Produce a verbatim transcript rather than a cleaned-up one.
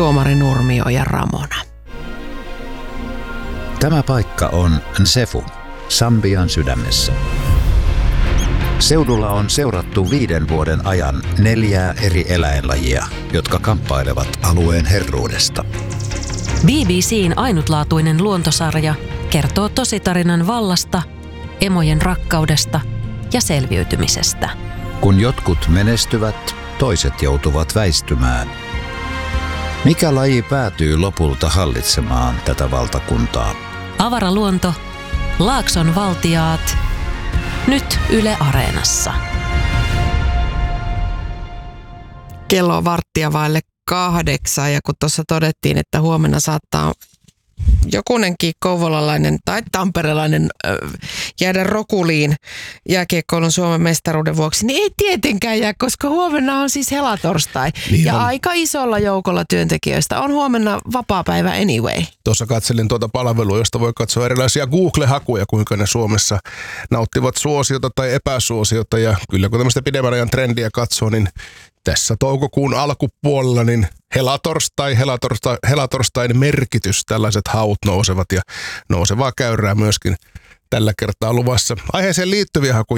Tuomari Nurmio ja Ramona. Tämä paikka on Nsefu, Sambian sydämessä. Seudulla on seurattu viiden vuoden ajan neljää eri eläinlajia, jotka kamppailevat alueen herruudesta. B B C:n ainutlaatuinen luontosarja kertoo tositarinan vallasta, emojen rakkaudesta ja selviytymisestä. Kun jotkut menestyvät, toiset joutuvat väistymään. Mikä laji päätyy lopulta hallitsemaan tätä valtakuntaa? Avaraluonto, Laakson valtiaat, nyt Yle Areenassa. Kello on varttia vaille kahdeksan ja kun tuossa todettiin, että huomenna saattaa jokunenkin kouvolalainen tai tamperelainen äh, jäädä rokuliin jääkiekkoilun Suomen mestaruuden vuoksi, niin ei tietenkään jää, koska huomenna on siis helatorstai. Niin ja on. Aika isolla joukolla työntekijöistä on huomenna vapaapäivä anyway. Tuossa katselin tuota palvelua, josta voi katsoa erilaisia Google-hakuja, kuinka ne Suomessa nauttivat suosiota tai epäsuosiota. Ja kyllä kun tämmöistä pidemmän ajan trendiä katsoo, niin tässä toukokuun alkupuolella niin helatorstai, helatorstai, helatorstain merkitys, tällaiset haut nousevat ja nousevaa käyrää myöskin tällä kertaa luvassa. Aiheeseen liittyviä hakuja